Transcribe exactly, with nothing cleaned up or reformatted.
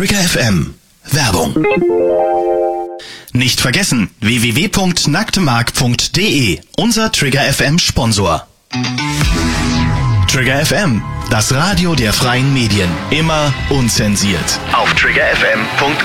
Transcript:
Trigger F M. Werbung. Nicht vergessen, w w w punkt nacktemark punkt d e, unser Trigger F M Sponsor. Trigger F M, das Radio der freien Medien. Immer unzensiert. Auf trigger f m punkt